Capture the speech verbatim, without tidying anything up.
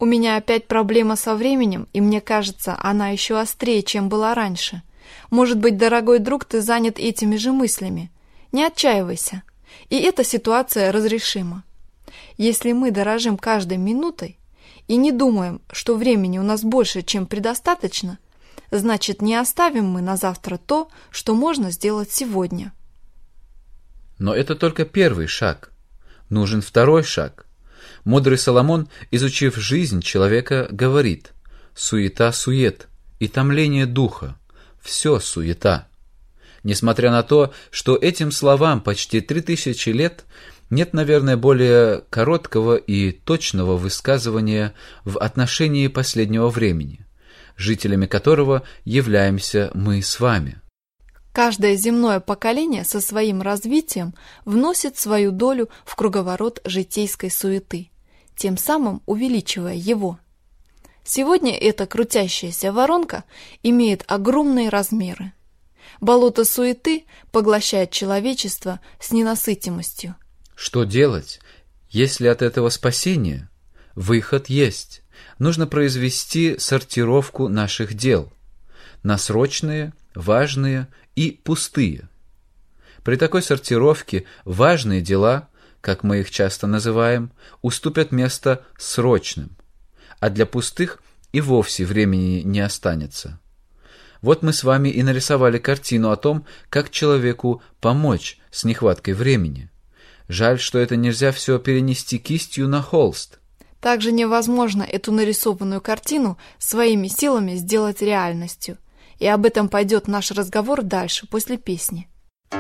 У меня опять проблема со временем, и мне кажется, она еще острее, чем была раньше. Может быть, дорогой друг, ты занят этими же мыслями. Не отчаивайся. И эта ситуация разрешима. Если мы дорожим каждой минутой и не думаем, что времени у нас больше, чем предостаточно, значит, не оставим мы на завтра то, что можно сделать сегодня. Но это только первый шаг. Нужен второй шаг. Мудрый Соломон, изучив жизнь человека, говорит: «Суета-сует и томление духа, все суета». Несмотря на то, что этим словам почти три тысячи лет, нет, наверное, более короткого и точного высказывания в отношении последнего времени, жителями которого являемся мы с вами. Каждое земное поколение со своим развитием вносит свою долю в круговорот житейской суеты, тем самым увеличивая его. Сегодня эта крутящаяся воронка имеет огромные размеры. Болото суеты поглощает человечество с ненасытимостью. Что делать, если от этого спасения? Выход есть. Нужно произвести сортировку наших дел на срочные, важные и пустые. При такой сортировке важные дела, как мы их часто называем, уступят место срочным, а для пустых и вовсе времени не останется. Вот мы с вами и нарисовали картину о том, как человеку помочь с нехваткой времени. Жаль, что это нельзя все перенести кистью на холст. Также невозможно эту нарисованную картину своими силами сделать реальностью. И об этом пойдет наш разговор дальше, после песни.